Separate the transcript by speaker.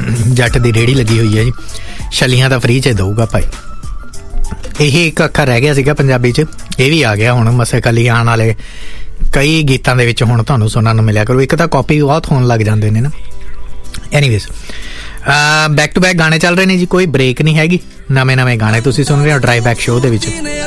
Speaker 1: ਜੱਟ ਦੀ ਰੇਹੜੀ ਲੱਗੀ ਹੋਈ ਹੈ ਜੀ, ਛੱਲੀਆਂ ਤਾਂ ਫ੍ਰੀ 'ਚ ਦਊਗਾ ਭਾਈ। ਇਹੀ ਇੱਕ ਅੱਖਰ ਰਹਿ ਗਿਆ ਸੀਗਾ ਪੰਜਾਬੀ 'ਚ, ਇਹ ਵੀ ਆ ਗਿਆ ਹੁਣ। ਮਸੇ ਖਾਲੀ ਆਉਣ ਵਾਲੇ ਕਈ ਗੀਤਾਂ ਦੇ ਵਿੱਚ ਹੁਣ ਤੁਹਾਨੂੰ ਸੁਣਨ ਨੂੰ ਮਿਲਿਆ ਕਰੂ। ਇੱਕ ਤਾਂ ਕਾਪੀ ਬਹੁਤ ਹੋਣ ਲੱਗ ਜਾਂਦੇ ਨੇ ਨਾ। ਐਨੀਵੇਜ਼, ਬੈਕ ਟੂ ਬੈਕ ਗਾਣੇ ਚੱਲ ਰਹੇ ਨੇ ਜੀ, ਕੋਈ ਬ੍ਰੇਕ ਨਹੀਂ ਹੈਗੀ। ਨਵੇਂ ਨਵੇਂ ਗਾਣੇ ਤੁਸੀਂ ਸੁਣ ਰਹੇ ਹੋ ਡਰਾਈਵ ਬੈਕ ਸ਼ੋਅ ਦੇ ਵਿੱਚ।